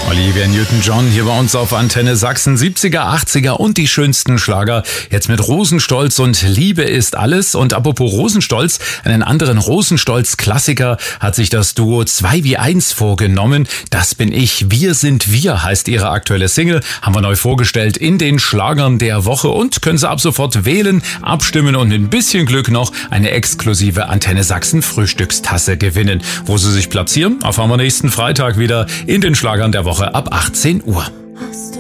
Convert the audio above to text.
Olivia Newton-John hier bei uns auf Antenne Sachsen. 70er, 80er und die schönsten Schlager. Jetzt mit Rosenstolz und Liebe ist alles. Und apropos Rosenstolz, einen anderen Rosenstolz-Klassiker hat sich das Duo 2 wie 1 vorgenommen. Das bin ich, wir sind wir heißt ihre aktuelle Single. Haben wir neu vorgestellt in den Schlagern der Woche und können Sie ab sofort wählen, abstimmen und mit ein bisschen Glück noch eine exklusive Antenne Sachsen Frühstückstasse gewinnen. Wo Sie sich platzieren, erfahren wir nächsten Freitag wieder in den Schlagern der Woche ab 18 Uhr.